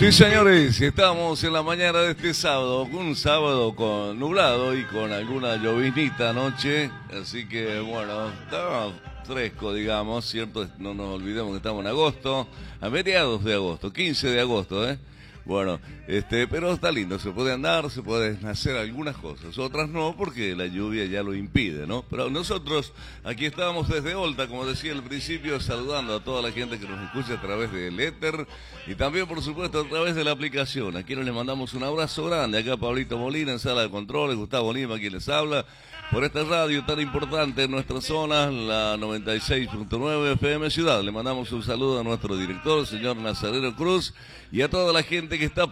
Sí, señores, estamos en la mañana de este sábado, un sábado con nublado y con alguna llovinita anoche, así que bueno, estaba fresco, digamos, ¿cierto? No nos olvidemos que estamos en agosto, a mediados de agosto, 15 de agosto, ¿eh? Bueno, pero está lindo, se puede andar, se pueden hacer algunas cosas, otras no, porque la lluvia ya lo impide, ¿no? Pero nosotros aquí estábamos desde Olta, como decía al principio, saludando a toda la gente que nos escucha a través del éter y también, por supuesto, a través de la aplicación. A quienes les mandamos un abrazo grande, acá Pablito Molina en Sala de Controles, Gustavo Lima, quien les habla, por esta radio tan importante en nuestra zona, la 96.9 FM Ciudad. Le mandamos un saludo a nuestro director, señor Nazareno Cruz, y a toda la gente que está